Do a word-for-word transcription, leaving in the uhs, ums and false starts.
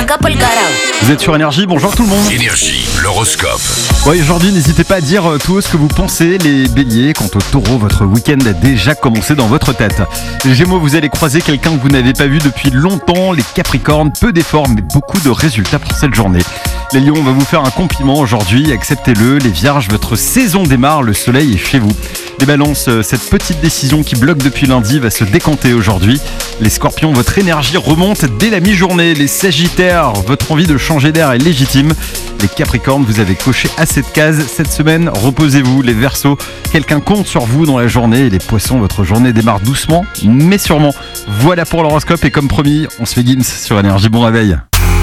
arranca pa'l carajo. Vous êtes sur Énergie, bonjour tout le monde. Énergie, l'horoscope. Ouais, aujourd'hui, n'hésitez pas à dire euh, tout haut ce que vous pensez, les béliers. Quant au taureau, votre week-end a déjà commencé dans votre tête. Les gémeaux, vous allez croiser quelqu'un que vous n'avez pas vu depuis longtemps. Les capricornes, peu d'efforts, mais beaucoup de résultats pour cette journée. Les lions, on va vous faire un compliment aujourd'hui, acceptez-le. Les vierges, votre saison démarre, le soleil est chez vous. Les balances, euh, cette petite décision qui bloque depuis lundi va se décanter aujourd'hui. Les scorpions, votre énergie remonte dès la mi-journée. Les sagittaires, votre envie de changer d'air est légitime. Les capricornes, vous avez coché assez de cases cette semaine, reposez-vous. Les verseaux, quelqu'un compte sur vous dans la journée. Et les poissons, votre journée démarre doucement mais sûrement. Voilà pour l'horoscope et comme promis, on se fait Guinness sur Énergie. Bon réveil.